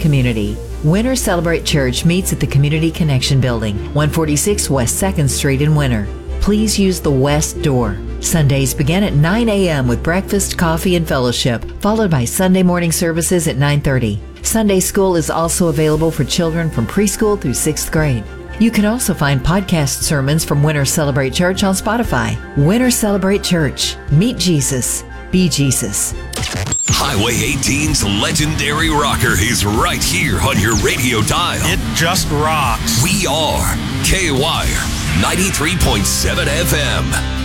community. Winter Celebrate Church meets at the Community Connection Building, 146 West 2nd Street in Winter. Please use the west door. Sundays begin at 9 a.m. with breakfast, coffee, and fellowship, followed by Sunday morning services at 9:30. Sunday school is also available for children from preschool through 6th grade. You can also find podcast sermons from Winter Celebrate Church on Spotify. Winter Celebrate Church. Meet Jesus. Be Jesus. Highway 18's legendary rocker is right here on your radio dial. It just rocks. We are K-Wire 93.7 FM.